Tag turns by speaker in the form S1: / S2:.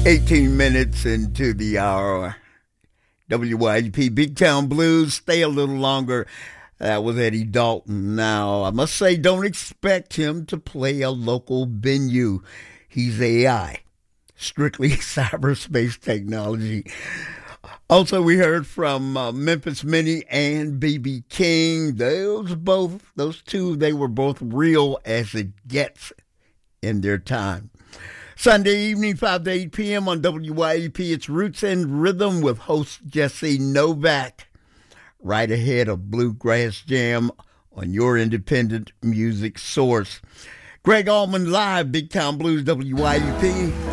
S1: 18 minutes into the hour. WYP Big Town Blues. Stay a little longer. That was Eddie Dalton. Now, I must say, don't expect him to play a local venue. He's AI, strictly cyberspace technology. Also, we heard from Memphis Minnie and B.B. King. Those two, they were both real as it gets in their time. Sunday evening, 5 to 8 p.m. on WYEP. It's Roots and Rhythm with host Jesse Novak. Right ahead of Bluegrass Jam on your independent music source. Greg Allman live, Big Town Blues, WYEP.